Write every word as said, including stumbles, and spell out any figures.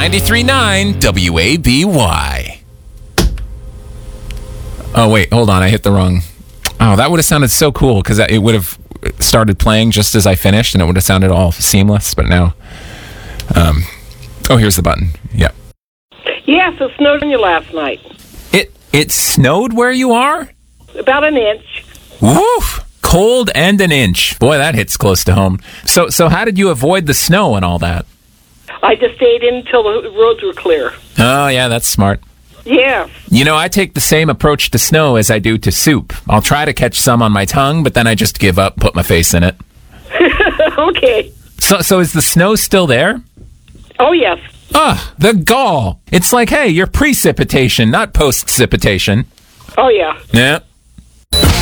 ninety-three point nine W A B Y. Oh, wait, hold on. I hit the wrong. Oh, that would have sounded so cool because it would have started playing just as I finished and it would have sounded all seamless. But now, um, oh, here's the button. Yep. Yes, it snowed on you last night. It it snowed where you are? About an inch. Woof! Cold and an inch. Boy, that hits close to home. So, so how did you avoid the snow and all that? I just stayed in until the roads were clear. Oh, yeah, that's smart. Yeah. You know, I take the same approach to snow as I do to soup. I'll try to catch some on my tongue, but then I just give up, put my face in it. Okay. So, so is the snow still there? Oh, yes. Ugh, the gall. It's like, hey, you're precipitation, not post-cipitation. Oh, yeah. Yeah.